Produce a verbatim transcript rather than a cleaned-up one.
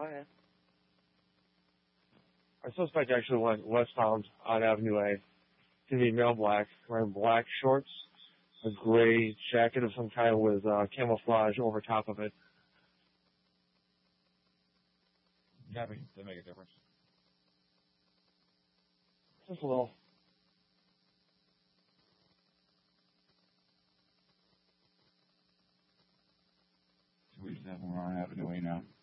Oh, yeah. Our suspect actually went westbound on Avenue A. He's going to be male black, wearing black shorts, a gray jacket of some kind with uh, camouflage over top of it. Yeah, does that make a difference? Just a little. So we just have one on Avenue A now.